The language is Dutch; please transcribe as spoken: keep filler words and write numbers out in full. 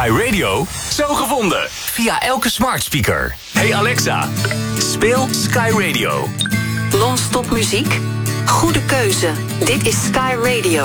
Sky Radio? Zo gevonden. Via elke smart speaker. Hey Alexa, speel Sky Radio. Non-stop muziek? Goede keuze. Dit is Sky Radio.